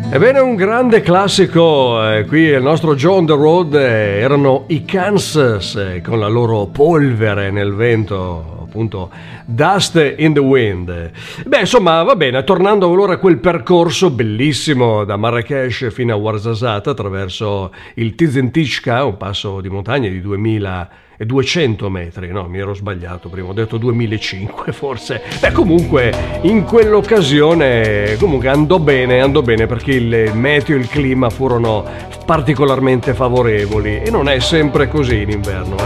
Ebbene, un grande classico, qui il nostro John the Road, erano i Kansas con la loro polvere nel vento, appunto Dust in the Wind. Beh, insomma, va bene, tornando allora a quel percorso bellissimo da Marrakesh fino a Ouarzazate attraverso il Tizenticca, un passo di montagna di 2200 metri, no, mi ero sbagliato prima, ho detto 2005 forse. Beh, comunque in quell'occasione comunque andò bene perché il meteo e il clima furono particolarmente favorevoli e non è sempre così in inverno,